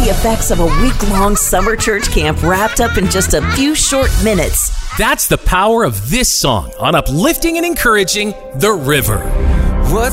the effects of a week-long summer church camp wrapped up in just a few short minutes. That's the power of this song on uplifting and encouraging The River. What